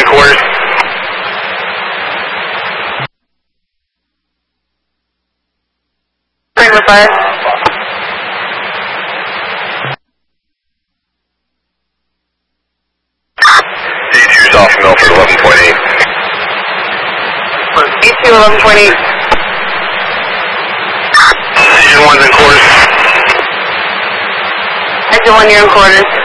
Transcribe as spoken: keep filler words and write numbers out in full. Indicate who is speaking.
Speaker 1: quarters.
Speaker 2: Number five.
Speaker 1: D two's off Milford, eleven point eight.
Speaker 2: D two, eleven point eight.
Speaker 1: Engine one's in quarters.
Speaker 2: Engine one, you're in quarters.